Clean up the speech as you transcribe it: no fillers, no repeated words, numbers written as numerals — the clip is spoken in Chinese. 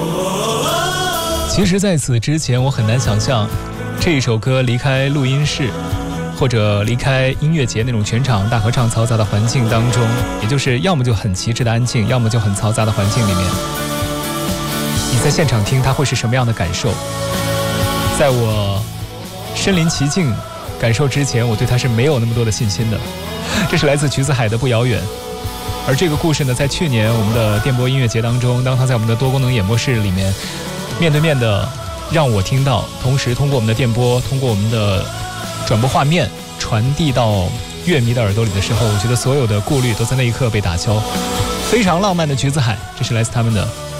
其实在此之前我很难想象这一首歌离开录音室或者离开音乐节那种全场大合唱嘈杂的环境当中，也就是要么就很极致的安静，要么就很嘈杂的环境里面，你在现场听它会是什么样的感受。在我身临其境感受之前，我对它是没有那么多的信心的。这是来自橘子海的不遥远。而这个故事呢，在去年我们的电波音乐节当中，当它在我们的多功能演播室里面面对面的让我听到，同时通过我们的电波，通过我们的转播画面传递到乐迷的耳朵里的时候，我觉得所有的顾虑都在那一刻被打消。非常浪漫的橘子海，这是来自他们的